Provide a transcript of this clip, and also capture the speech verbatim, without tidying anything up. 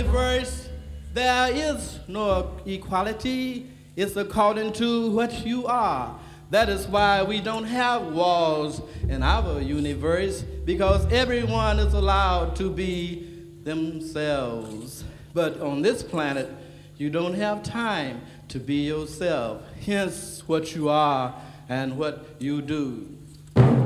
universe, there is no equality. It's according to what you are. That is why we don't have walls in our universe, because everyone is allowed to be themselves. But on this planet, you don't have time to be yourself. Hence, what you are and what you do.